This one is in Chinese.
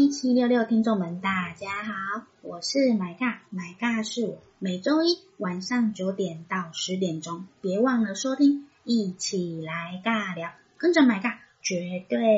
1766听众们大家好，我是买尬，买尬是我，每周一晚上9点到10点钟，别忘了收听，一起来尬聊，跟着买尬绝对